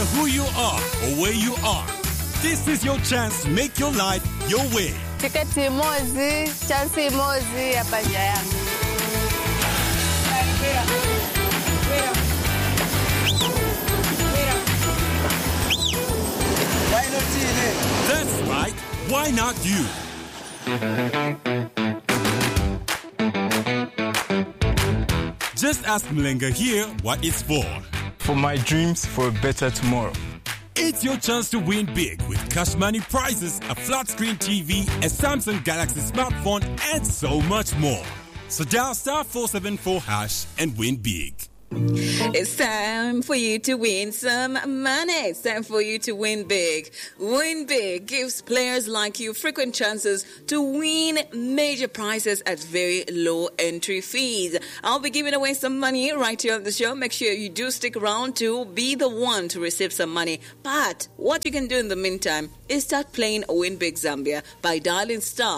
who you are or where you are, this is your chance to make your life your way. Tiketi mozi, chansi mozi ya panja yangu. Why not you? That's right. Why not you? Just ask Mlenga here what it's for. For my dreams for a better tomorrow. It's your chance to win big with cash money prizes, a flat screen TV, a Samsung Galaxy smartphone, and so much more. So dial *474# and win big. It's time for you to win some money. It's time for you to win big. Win Big gives players like you frequent chances to win major prizes at very low entry fees. I'll be giving away some money right here on the show. Make sure you do stick around to be the one to receive some money. But what you can do in the meantime is start playing Win Big Zambia by dialing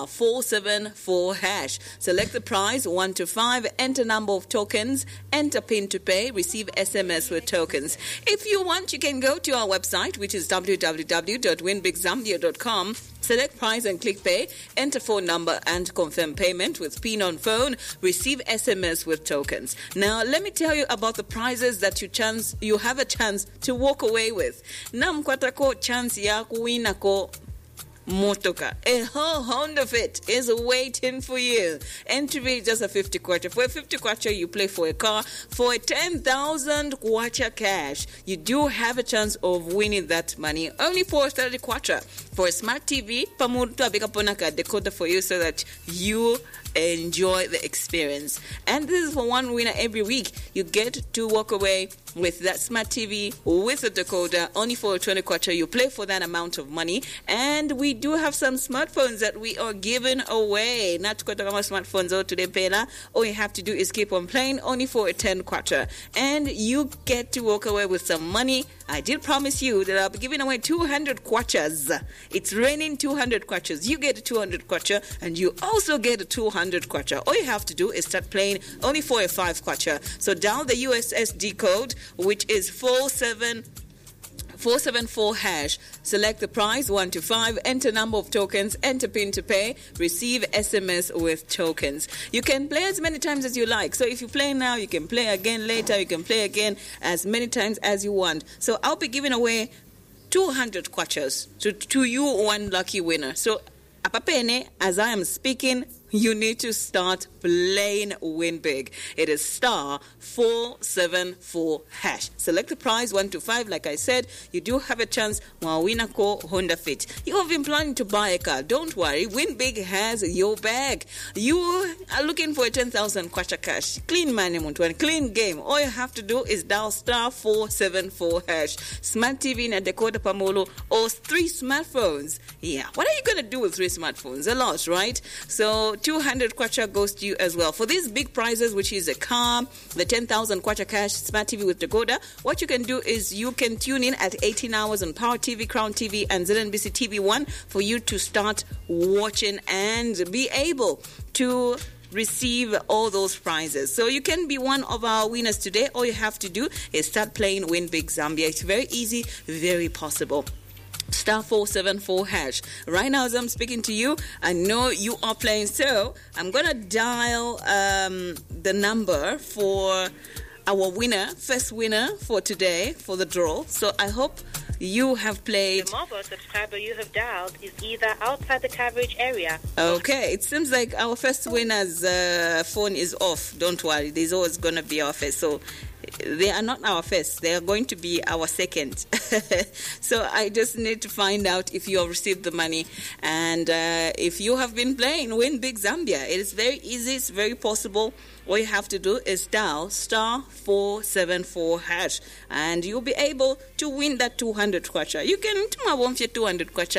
*474#. Select the prize 1 to 5, enter number of tokens, enter PIN to pay, receive SMS with tokens. If you want, you can go to our website, which is www.winbigzambia.com. Select prize and click pay, enter phone number and confirm payment with PIN on phone, receive SMS with tokens. Now, let me tell you about the prizes that you have a chance to walk away with. Namkwatako chance ya kuwinako motoka. A whole Honda Fit is waiting for you. Entry is just a 50 kwacha. For a 50 kwacha, you play for a car. For a 10,000 kwacha cash, you do have a chance of winning that money. Only for 30 kwacha. For a smart TV, pamutu abikaponaka decoder for you so that you enjoy the experience. And this is for one winner every week. You get to walk away with that smart TV with a decoder only for 20 kwacha. You play for that amount of money. And we do have some smartphones that we are giving away. Not quite smartphones today, Pela. All you have to do is keep on playing only for a 10 kwacha. And you get to walk away with some money. I did promise you that I'll be giving away 200 kwachas. It's raining 200 kwachas. You get a 200 kwacha and you also get a 200 kwacha. All you have to do is start playing only for a 5 kwacha. So dial the USSD code, which is 474#. Select the prize 1 to 5, enter number of tokens, enter PIN to pay, receive SMS with tokens. You can play as many times as you like. So if you play now, you can play again later, you can play again as many times as you want. So I'll be giving away 200 kwachas to you, one lucky winner. So apapene, as I am speaking, you need to start playing Win Big. It is *474#. Select the prize 1 to 5. Like I said, you do have a chance. Winako Honda Fit. You have been planning to buy a car. Don't worry. Win Big has your bag. You are looking for a 10,000 kwacha cash. Clean money, one clean game. All you have to do is dial *474#. Smart TV na decoder pamolo or 3 smartphones. Yeah. What are you going to do with 3 smartphones? A lot, right? So 200 kwacha goes to you as well. For these big prizes, which is a car, the 10,000 kwacha cash, smart TV with decoder, what you can do is you can tune in at 18 hours on Power TV, Crown TV, and ZNBC TV1 for you to start watching and be able to receive all those prizes. So you can be one of our winners today. All you have to do is start playing Win Big Zambia. It's very easy, very possible. *474#. Right now, as I'm speaking to you, I know you are playing. So I'm gonna dial the number for our winner, first winner for today for the draw. So I hope you have played. The mobile subscriber you have dialed is either outside the coverage area. Okay, it seems like our first winner's phone is off. Don't worry, there's always gonna be our first. So they are not our first, they are going to be our second. So I just need to find out if you have received the money and if you have been playing Win Big Zambia. It is very easy, it's very possible. All you have to do is dial *474# and you'll be able to win that 200 kwacha. You can 200 kwacha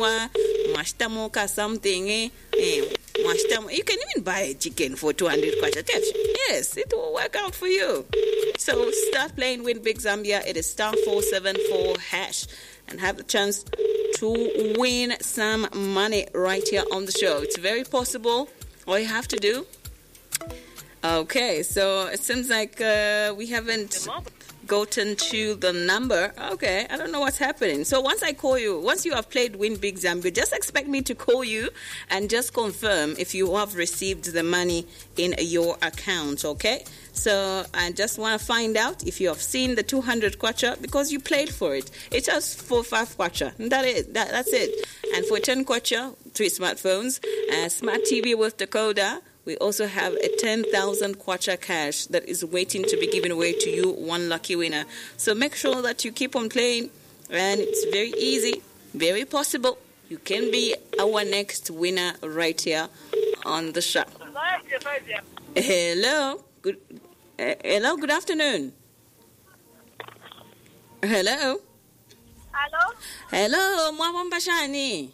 something. You can even buy a chicken for 200 kwacha. Yes, it will work out for you. So start playing Win Big Zambia. It is *474# and have the chance to win some money right here on the show. It's very possible. All you have to do. Okay, so it seems like we haven't. gotten to the number. Okay, I don't know what's happening. So once you have played Win Big Zambia, just expect me to call you and just confirm if you have received the money in your account, okay? So I just want to find out if you have seen the 200 kwacha because you played for it. It's just for 5 kwacha. That's it. And for 10 kwacha, 3 smartphones, smart TV with decoder. We also have a 10,000 kwacha cash that is waiting to be given away to you, one lucky winner. So make sure that you keep on playing, and it's very easy, very possible. You can be our next winner right here on the show. Hello, good afternoon. Hello. Hello, mwabomba shani.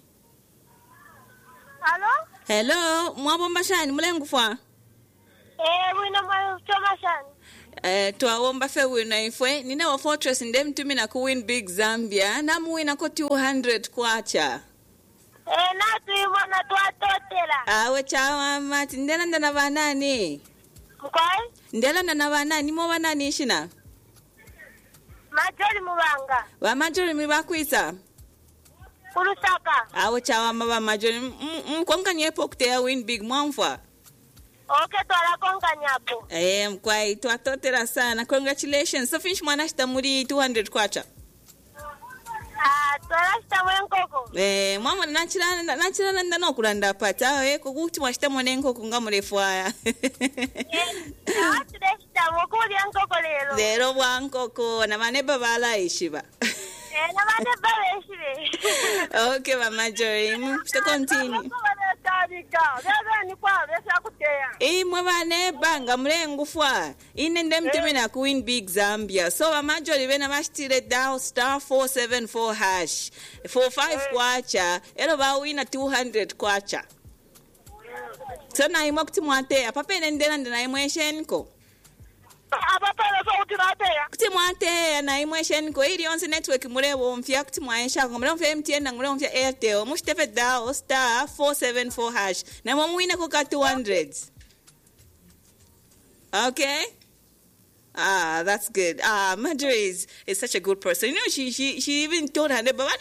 Hello, mwabomba shani mulengu fa. Wina mwachoma shani. Twawomba fe wina ifwe. Nina wa Fortress ndem tumi na kuwin Big Zambia. Namu wina ko 200 kwacha. Natu imona tuatotela. Awe chawa mati. Ndela ndana vanani? Mkwai? Ndela ndana vanani? Mo vanani ishina? Majoli mubanga. Wa majoli mibakwisa? Kulusaka. Awe chawa maba majoli. Mkonga nyepo kutea Win Big mwamfa. Okay, twala konga nyapo. Mkwai, tuatotela sana. Congratulations. So finish mwanashita muri 200 kwacha. Twala shita mwenkoko. Mama nachilana ndano kulanda pata. Kukuti mwashita mwenkoko nga murefwaya. Atule shita mwokuli yankoko lero. Lero wankoko. Na maneba bala ishiba. Na maneba ishibe. Okay, Mama Jory. Shita continue. Mwabane banga mlengu fwa inende mtimi na Win Big Zambia. So amajoli bena mashtire down *474 hash for 5 kwacha elo ba wina 200 kwacha. So na imo kutimwate apape nendela ndena imweshenko kutimwate na imweshenko ili onse network mulewo mfya kutimwaesha ngomle mfya MTN na ngomle mfya Airtel mushitefe down *474 hash na mwina ko ka 200. Okay. That's good. Madre is such a good person. You know, she even told her neighbor,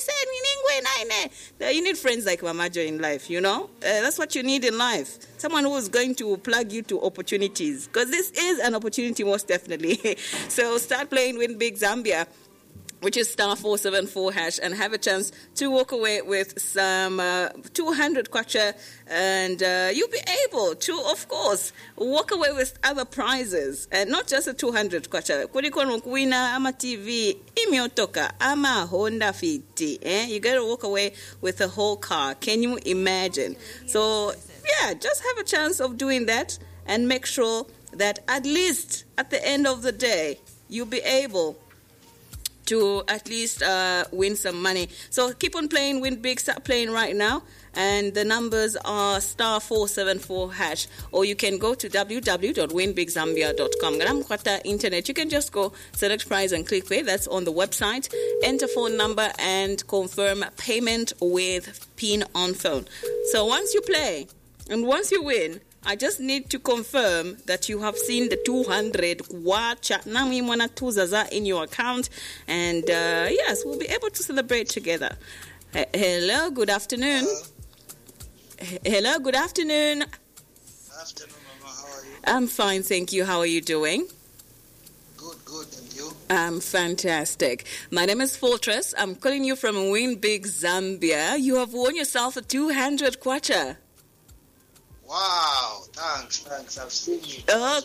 you need friends like Mama Jo in life, you know? That's what you need in life. Someone who is going to plug you to opportunities. Because this is an opportunity, most definitely. So start playing Win Big Zambia, which is *474 hash, and have a chance to walk away with some 200 kwacha, and you'll be able to, of course, walk away with other prizes, and not just a 200 kwacha. Kuliko nukwina ama TV imyotoka ama Honda Fit. You got to walk away with a whole car. Can you imagine? So yeah, just have a chance of doing that, and make sure that at least at the end of the day you'll be able to at least win some money. So keep on playing, Win Big, start playing right now. And the numbers are *474 hash. Or you can go to www.winbigzambia.com. Garamkwata internet. You can just go, select prize and click pay. That's on the website. Enter phone number and confirm payment with PIN on phone. So once you play and once you win, I just need to confirm that you have seen the 200 kwacha nami mwana tuzaza in your account, and yes, we'll be able to celebrate together. Hello, good afternoon. Hello, good afternoon. Afternoon, Mama. How are you? I'm fine, thank you. How are you doing? Good, and you? I'm fantastic. My name is Fortress. I'm calling you from Win Big Zambia. You have won yourself a 200 kwacha. Wow, thanks. I've seen you. Oh,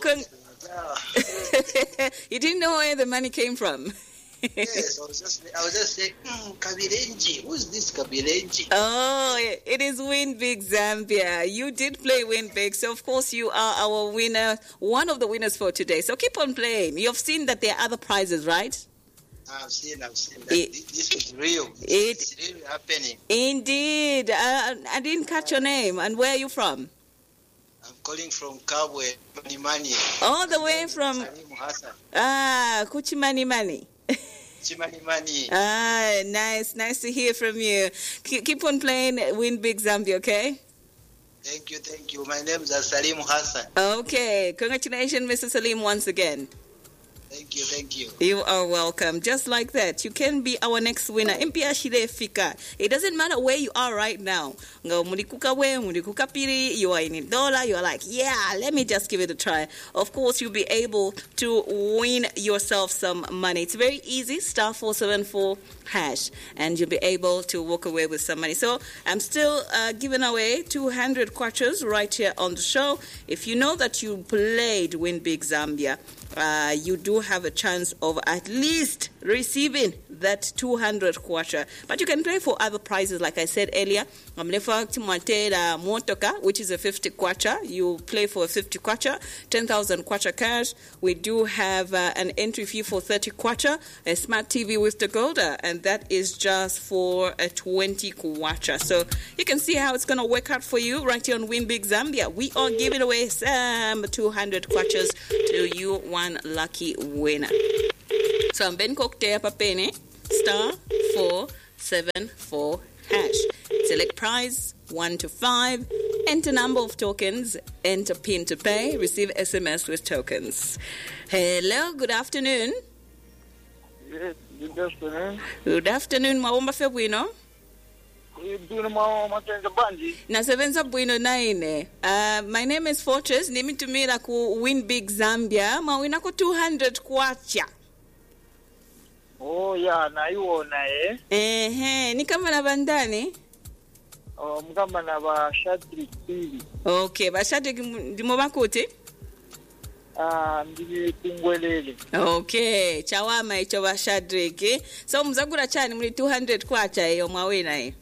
you didn't know where the money came from? Yes, I was just saying, Kabirenji. Who's this Kabirenji? Oh, it is Win Big Zambia. You did play Win Big, so of course you are our winner, one of the winners for today. So keep on playing. You've seen that there are other prizes, right? I've seen that. This is real. It's really happening. Indeed. I didn't catch your name. And where are you from? I'm calling from Kabwe, Manimani. All the way from... Salim Hassan. Kuchimanimani. Chimanimani. Nice to hear from you. Keep on playing Win Big Zambia, okay? Thank you. My name is Salim Hassan. Okay. Congratulations, Mr. Salim, once again. Thank you. You are welcome. Just like that, you can be our next winner. Impia shire fika. It doesn't matter where you are right now. Nga mulikuka we, mulikuka piri, you are in $1, you are like, yeah, let me just give it a try. Of course, you'll be able to win yourself some money. It's very easy, *474#, and you'll be able to walk away with some money. So I'm still giving away 200 kwachas right here on the show. If you know that you played Win Big Zambia, you do have a chance of at least receiving that 200 kwacha. But you can play for other prizes, like I said earlier. Motoka, which is a 50 kwacha. You play for a 50 kwacha, 10,000 kwacha cash. We do have an entry fee for 30 kwacha, a smart TV with decoder, and that is just for a 20 kwacha. So you can see how it's going to work out for you right here on Win Big Zambia. We are giving away some 200 kwachas to you, one lucky winner. So I'm Ben Kokte Papene, *474#. Select prize 1 to 5, enter number of tokens, enter PIN to pay, receive SMS with tokens. Hello, good afternoon. Yes, good afternoon. Good afternoon, Mawomba Febwino. Nasevenza bwino naine. My name is Fortress. Nimitumira ku Win Big Zambia. Mawina ko 200 kwacha. Oh yeah, naiwona ni kama na bandani? Mkama na ba Shadrick Pili. Okay, ba Shadrick ndimo bakuti? Ndili Kungwelele. Okay, chawama icho ba Shadrick. So mzagura chani muli 200 kwacha eyo mwawina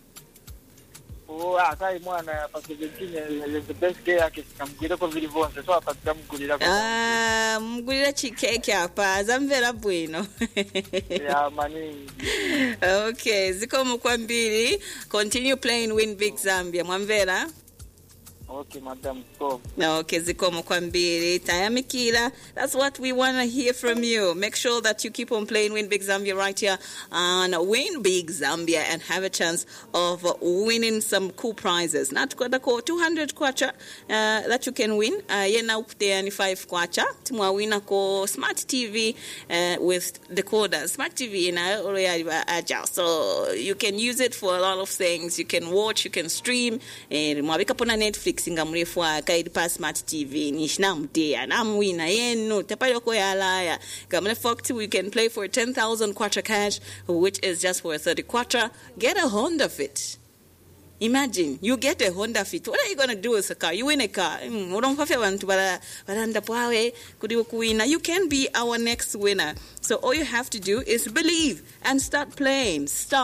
Kai mwana pa 17 the best day yake sikamgwira ko vilivonse so apatira mgulira ko mgulira chikeke hapa zamvera bwino ya maningi. Okay, ziko mkwambiri, continue playing Win Big Zambia mwamvera. Okay, Madam Stop. Okay, ziko mkwambiri tayamikira. That's what we want to hear from you. Make sure that you keep on playing Win Big Zambia right here on Win Big Zambia and have a chance of winning some cool prizes. Not kwa 200 kwacha that you can win. Yena uptea ni 5 kwacha. Tumwa wina ko smart TV with decoder. Smart TV ina ore aja. So you can use it for a lot of things. You can watch, you can stream. Mwabika pona Netflix singa mrefu kaidi pa smart TV nishna mtea na mwina yenu tepayo ko yalaya kamle fokti. We can play for 10,000 kwacha cash, which is just for 30 kwacha. Get a Honda Fit. Imagine you get a Honda Fit. What are you going to do with a car? You win a car. You can be our next winner. So all you have to do is believe and start playing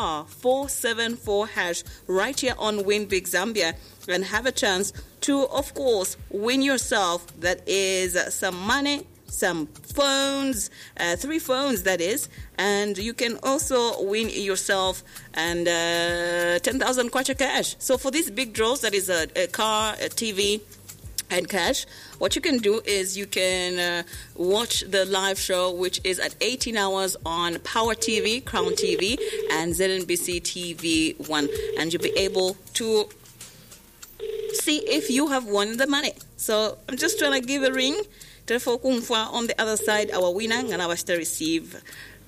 *474# right here on Win Big Zambia and have a chance to, of course, win yourself, that is some money, some phones, 3 phones that is, and you can also win yourself and 10,000 kwacha cash. So for these big draws, that is a car, a TV, and cash, what you can do is you can watch the live show, which is at 18 hours on Power TV, Crown TV, and ZNBC TV1, and you'll be able to see if you have won the money. So I'm just trying to give a ring to Fokumfa on the other side, our winner, and I was to receive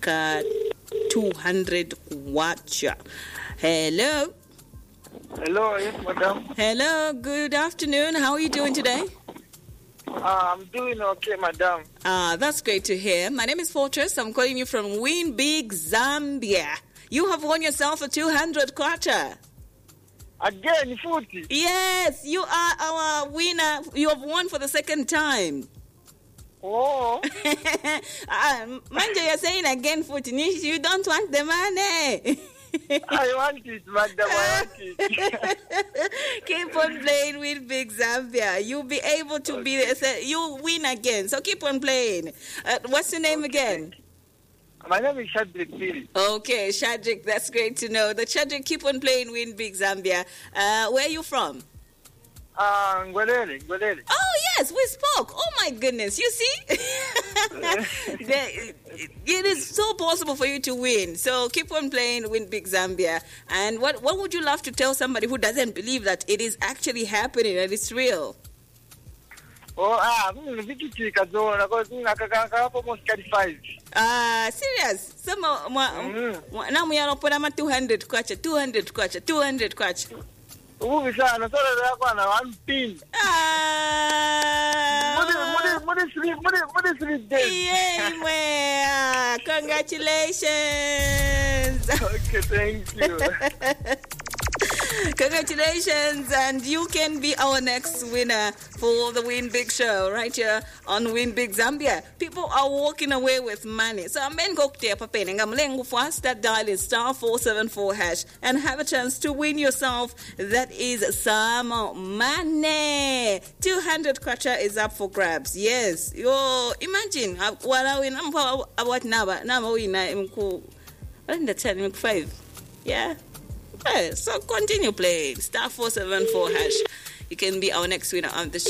200 kwacha. Hello. Hello, yes, madam. Hello, good afternoon. How are you doing today? I'm doing okay, madam. That's great to hear. My name is Fortress. I'm calling you from Win Big Zambia. You have won yourself a 200 kwacha. Again, Futi? Yes, you are our winner. You have won for the second time. Oh. Manja, you're saying again, Futi. You don't want the money. I want it, madam. I want it. Keep on playing with Big Zambia. You'll be able to you'll win again. So keep on playing. What's your name again? My name is Shadrick Pili. Okay, Shadrick, that's great to know. That Shadrick, keep on playing Win Big Zambia. Where are you from? Ngwelele. Oh, yes, we spoke. Oh, my goodness. You see? It is so possible for you to win. So keep on playing Win Big Zambia. And what would you love to tell somebody who doesn't believe that it is actually happening and it's real? Vikitika zona kwa nakakaka hapo moskari 5. Serious. Sama namu yanopona ma 200 kwacha, 200 kwacha, 200 kwacha. Uvi sana sora yako ana 1 pin. Mudi sleep day. Yeah, congratulations. Okay, thank you. Congratulations, and you can be our next winner for the Win Big show right here on Win Big Zambia. People are walking away with money. So I'm go to start dialing *474# and have a chance to win yourself. That is some money. 200 kwacha is up for grabs. Yes. Yo, imagine what I win about now we na 5. Yeah. So continue playing *474#. You can be our next winner on the show.